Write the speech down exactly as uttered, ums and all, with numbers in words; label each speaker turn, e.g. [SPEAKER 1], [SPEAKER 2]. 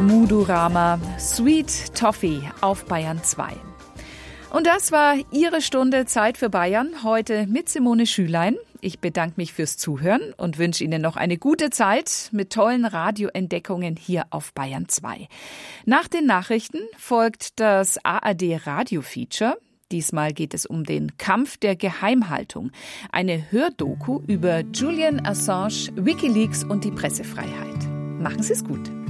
[SPEAKER 1] Mudurama, Sweet Toffee auf Bayern zwei. Und das war Ihre Stunde Zeit für Bayern, heute mit Simone Schülein. Ich bedanke mich fürs Zuhören und wünsche Ihnen noch eine gute Zeit mit tollen Radioentdeckungen hier auf Bayern zwei. Nach den Nachrichten folgt das A R D-Radio-Feature. Diesmal geht es um den Kampf der Geheimhaltung. Eine Hördoku über Julian Assange, Wikileaks und die Pressefreiheit. Machen Sie es gut.